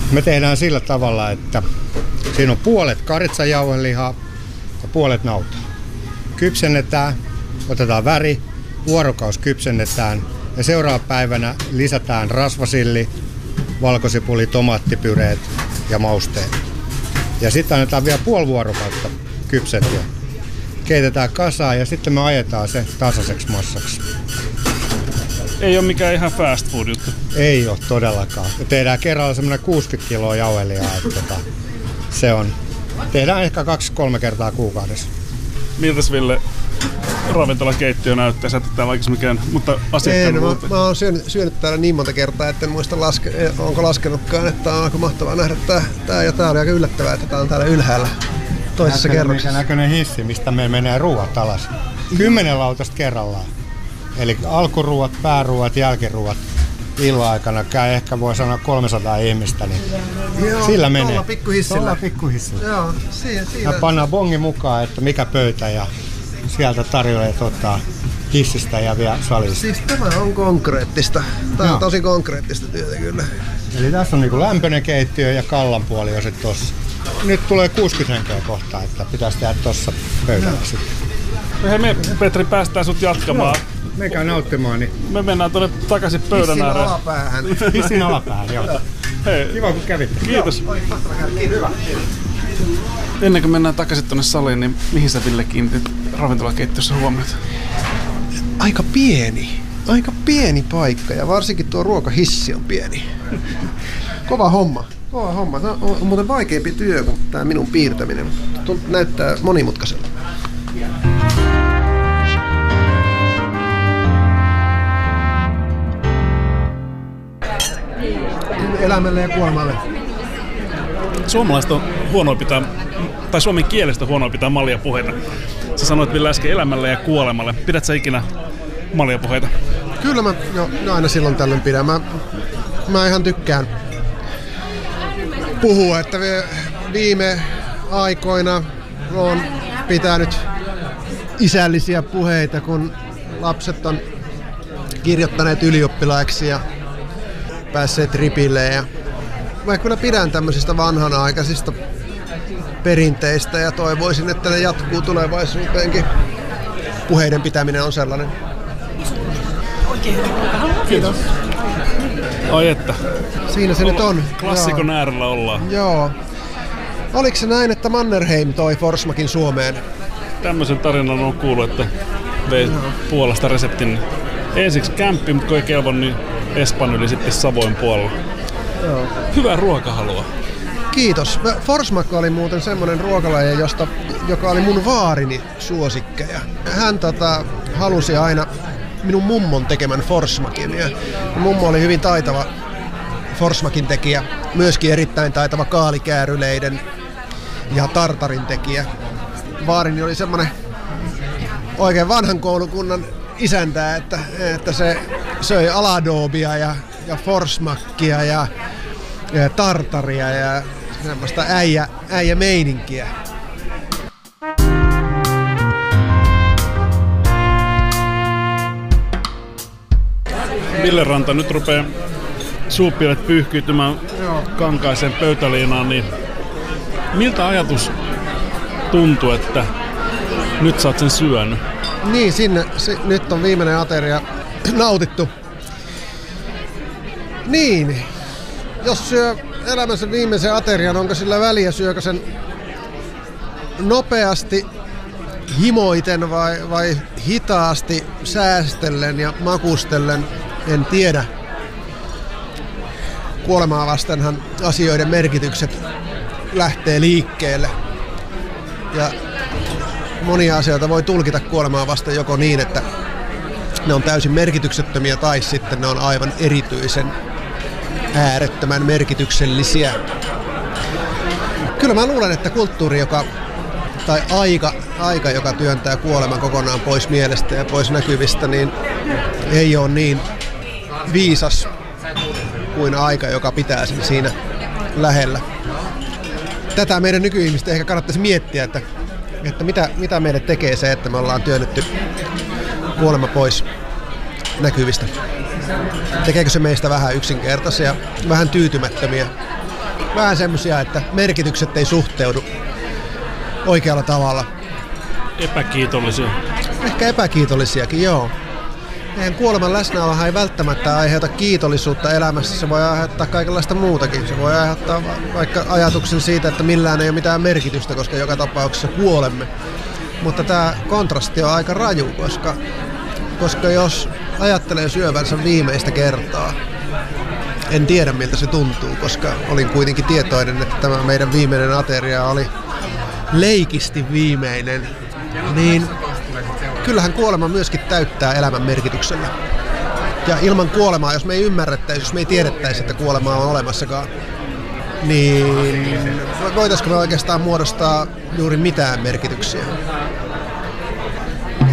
Me tehdään sillä tavalla, että siinä on puolet karitsajauhelihaa ja puolet nautaa. Kypsennetään, otetaan väri, vuorokaus kypsennetään ja seuraavana päivänä lisätään rasvasilli, valkosipuli, tomaattipyreet ja mausteet. Ja sitten annetaan vielä puoli vuorokautta kypsentyä. Keitetään kasaan ja sitten me ajetaan se tasaiseksi massaksi. Ei ole mikään ihan fast food juttu. Ei ole todellakaan. Me tehdään kerralla semmoinen 60 kiloa jauhelihaa. Se on. Tehdään ehkä 2-3 kertaa kuukaudessa. Miltäs Ville ravintolakeittiö näyttää? Sä et täällä aikaisemmin mikään, mutta asiakkaan mä oon syönyt täällä niin monta kertaa, että en muista onko laskenutkaan, että on aika mahtavaa nähdä tää ja tää oli aika yllättävää, että tää on täällä ylhäällä toisessa kerroksessa. Mikä näköinen hissi, mistä me menee ruuat alas. 10 lautasta kerrallaan. Eli alkuruuat, pääruuat, jälkiruuat. Illan-aikana käy ehkä voi sanoa 300 ihmistä, niin joo, sillä menee. Tuolla pikkuhissillä. Joo, siinä. Ja pannaan bongi mukaan, että mikä pöytä ja sieltä tarjoilijat ottaa hissistä ja vielä salista. Siis tämä on konkreettista. Tämä on tosi konkreettista työtä kyllä. Eli tässä on niinku lämpöinen keittiö ja kallan puoli on sitten tossa. Nyt tulee 60 henkeä kohta, että pitäisi tehdä tossa pöydällä sitten. Me Petri päästään sut jatkamaan. Menkää nauttimaan, niin me mennään tuonne takaisin pöydän ääreen. Hissin alapäähän, joo. Hei. Kiva kun kävitte. Kiitos. Hyvä. Ennen kuin mennään takaisin tuonne saliin, niin mihin sä Ville kiinnitit ravintolakeittiössä huomiota? Aika pieni paikka ja varsinkin tuo ruokahissi on pieni. Kova homma. Tämä on muuten vaikeampi työ kuin tämä minun piirtäminen. Näyttää monimutkaiselta. Elämälle ja kuolemalle. Suomalaiset on huonoa pitää, tai suomen kielestä huonoa pitää maljapuheita. Sä sanoit Ville äsken elämälle ja kuolemalle. Pidät sä ikinä maljapuheita? Kyllä mä aina silloin tällöin pidän. Mä ihan tykkään puhua, että viime aikoina on pitänyt isällisiä puheita, kun lapset on kirjoittaneet ylioppilaiksi ja päässeet ripille. Ja mä kyllä pidän tämmöisistä vanhanaikaisista perinteistä ja toivoisin, että ne jatkuu tulevaisuuteenkin. Puheiden pitäminen on sellainen. Oikein hyvä ruokahalua. Kiitos. Ai että. Siinä se nyt on. Klassikon äärellä ollaan. Joo. Oliko se näin, että Mannerheim toi Forsmakin Suomeen? Tämmöisen tarinan on kuullut, että vei Puolasta reseptin ensiksi kämppi, mutta kun ei kelvo, niin Espan yli sitten Savoin puolella. Joo. Hyvää ruokahalua. Kiitos. Forsmak oli muuten semmoinen ruokalaji, joka oli mun vaarini suosikkeja. Hän halusi aina minun mummon tekemän Forsmakin. Ja mummo oli hyvin taitava Forsmakin tekijä, myöskin erittäin taitava kaalikääryleiden ja tartarin tekijä. Vaarini oli semmoinen oikein vanhan koulukunnan isäntä, että se söi aladobia ja forsmakkia ja tartaria ja semmoista äijä meininkiä. Ville Ranta, nyt rupeaa suupielet pyyhkiytymään kankaiseen pöytäliinaan, niin miltä ajatus tuntuu, että nyt sä oot sen syönyt? Niin, nyt on viimeinen ateria nautittu. Niin, jos syö elämänsä viimeisen aterian, onko sillä väliä, syökö sen nopeasti, himoiten vai hitaasti, säästellen ja makustellen, en tiedä. Kuolemaa vastenhan asioiden merkitykset lähtee liikkeelle. Ja monia asioita voi tulkita kuolemaa vasten joko niin, että ne on täysin merkityksettömiä tai sitten ne on aivan erityisen äärettömän merkityksellisiä. Kyllä mä luulen, että kulttuuri, tai aika, joka työntää kuoleman kokonaan pois mielestä ja pois näkyvistä, niin ei ole niin viisas kuin aika, joka pitää sen siinä lähellä. Tätä meidän nykyihmistä ehkä kannattaisi miettiä, että mitä meille tekee se, että me ollaan työnnetty kuolema pois näkyvistä. Tekeekö se meistä vähän yksinkertaisia, vähän tyytymättömiä? vähän semmoisia, että merkitykset ei suhteudu oikealla tavalla. Epäkiitollisia. Ehkä epäkiitollisiakin, joo. Eihän kuoleman läsnäolohan ei välttämättä aiheuta kiitollisuutta elämässä, se voi aiheuttaa kaikenlaista muutakin. Se voi aiheuttaa vaikka ajatuksen siitä, että millään ei ole mitään merkitystä, koska joka tapauksessa kuolemme. Mutta tämä kontrasti on aika raju, koska jos ajattelee syövänsä viimeistä kertaa, en tiedä miltä se tuntuu, koska olin kuitenkin tietoinen, että tämä meidän viimeinen ateria oli leikisti viimeinen, niin kyllähän kuolema myöskin täyttää elämän merkityksellä. Ja ilman kuolemaa, jos me ei ymmärrettäisi, jos me ei tiedettäisi, että kuolemaa on olemassakaan, niin voitaisiko me oikeastaan muodostaa juuri mitään merkityksiä?